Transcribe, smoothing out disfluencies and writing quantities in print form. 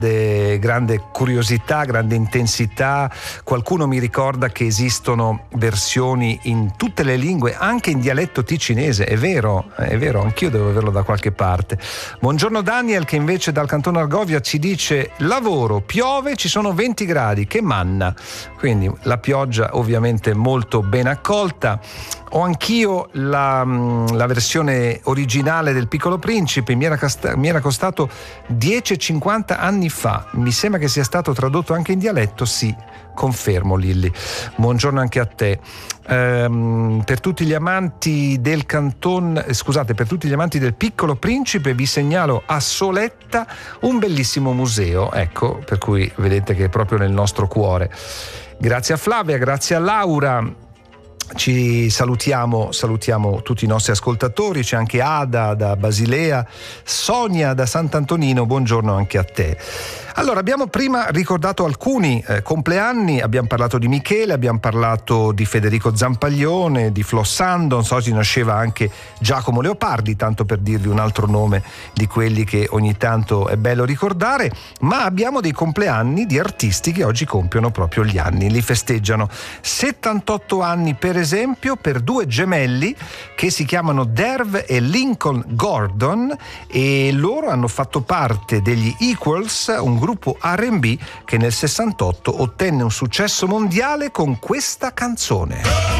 grande curiosità, grande intensità. Qualcuno mi ricorda che esistono versioni in tutte le lingue, anche in dialetto ticinese. È vero, anch'io devo averlo da qualche parte. Buongiorno Daniel, che invece dal Cantone Argovia ci dice: lavoro, piove, ci sono 20 gradi, che manna. Quindi la pioggia ovviamente molto ben accolta. Ho anch'io la versione originale del Piccolo Principe, mi era costato 10,50 anni fa. Mi sembra che sia stato tradotto anche in dialetto, sì, confermo Lilli. Buongiorno anche a te. Per tutti gli amanti del per tutti gli amanti del Piccolo Principe vi segnalo a Soletta un bellissimo museo, ecco, per cui vedete che è proprio nel nostro cuore. Grazie a Flavia, grazie a Laura. Ci salutiamo tutti i nostri ascoltatori. C'è anche Ada da Basilea, Sonia da Sant'Antonino, buongiorno anche a te. Allora, abbiamo prima ricordato alcuni compleanni, abbiamo parlato di Michele, abbiamo parlato di Federico Zampaglione, di Flo Sandons, oggi nasceva anche Giacomo Leopardi, tanto per dirvi un altro nome di quelli che ogni tanto è bello ricordare, ma abbiamo dei compleanni di artisti che oggi compiono proprio gli anni, li festeggiano. 78 anni per esempio per due gemelli che si chiamano Derv e Lincoln Gordon, e loro hanno fatto parte degli Equals, un gruppo R&B che nel 68 ottenne un successo mondiale con questa canzone.